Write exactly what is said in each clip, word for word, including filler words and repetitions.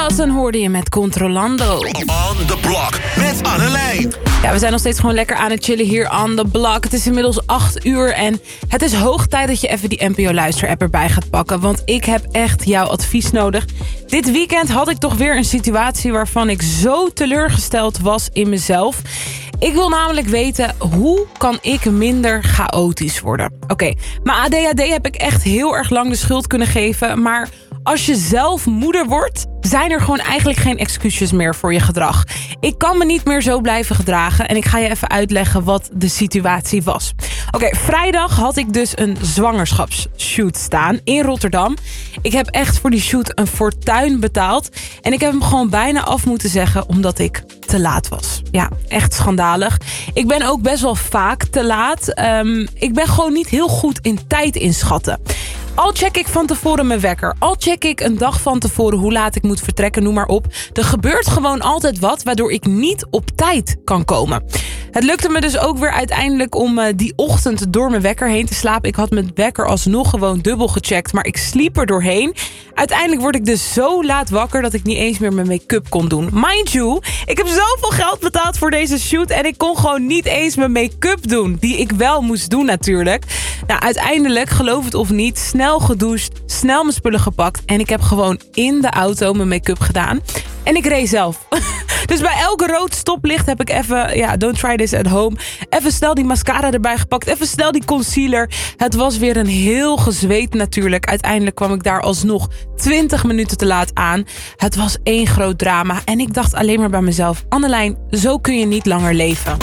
Dawson hoorde je met Controlando. On the Block met Annelijn. Ja, we zijn nog steeds gewoon lekker aan het chillen hier on the block. Het is inmiddels acht uur en het is hoog tijd dat je even die N P O-luisterapp erbij gaat pakken. Want ik heb echt jouw advies nodig. Dit weekend had ik toch weer een situatie waarvan ik zo teleurgesteld was in mezelf. Ik wil namelijk weten, hoe kan ik minder chaotisch worden? Oké, okay, mijn A D H D heb ik echt heel erg lang de schuld kunnen geven, maar als je zelf moeder wordt, zijn er gewoon eigenlijk geen excuses meer voor je gedrag. Ik kan me niet meer zo blijven gedragen en ik ga je even uitleggen wat de situatie was. Oké, okay, vrijdag had ik dus een zwangerschapsshoot staan in Rotterdam. Ik heb echt voor die shoot een fortuin betaald en ik heb hem gewoon bijna af moeten zeggen omdat ik te laat was. Ja, echt schandalig. Ik ben ook best wel vaak te laat. Um, ik ben gewoon niet heel goed in tijd inschatten. Al check ik van tevoren mijn wekker. Al check ik een dag van tevoren hoe laat ik moet vertrekken, noem maar op. Er gebeurt gewoon altijd wat waardoor ik niet op tijd kan komen. Het lukte me dus ook weer uiteindelijk om uh, die ochtend door mijn wekker heen te slapen. Ik had mijn wekker alsnog gewoon dubbel gecheckt, maar ik sliep er doorheen. Uiteindelijk word ik dus zo laat wakker dat ik niet eens meer mijn make-up kon doen. Mind you, ik heb zoveel geld betaald voor deze shoot en ik kon gewoon niet eens mijn make-up doen. Die ik wel moest doen natuurlijk. Nou, uiteindelijk, geloof het of niet, snel gedoucht, snel mijn spullen gepakt en ik heb gewoon in de auto mijn make-up gedaan. En ik reed zelf. Dus bij elke rood stoplicht heb ik even, ja, don't try this at home. Even snel die mascara erbij gepakt. Even snel die concealer. Het was weer een heel gezweet natuurlijk. Uiteindelijk kwam ik daar alsnog twintig minuten te laat aan. Het was één groot drama. En ik dacht alleen maar bij mezelf, Annelijn, zo kun je niet langer leven.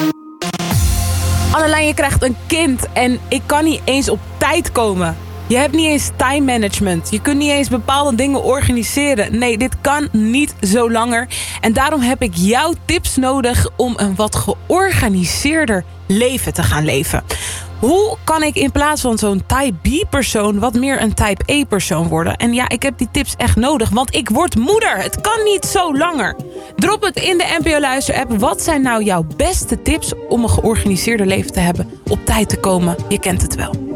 Annelijn, je krijgt een kind en ik kan niet eens op tijd komen. Je hebt niet eens time management. Je kunt niet eens bepaalde dingen organiseren. Nee, dit kan niet zo langer. En daarom heb ik jouw tips nodig om een wat georganiseerder leven te gaan leven. Hoe kan ik in plaats van zo'n type B-persoon wat meer een type E-persoon worden? En ja, ik heb die tips echt nodig, want ik word moeder. Het kan niet zo langer. Drop het in de N P O-luisterapp. Wat zijn nou jouw beste tips om een georganiseerder leven te hebben? Op tijd te komen, je kent het wel.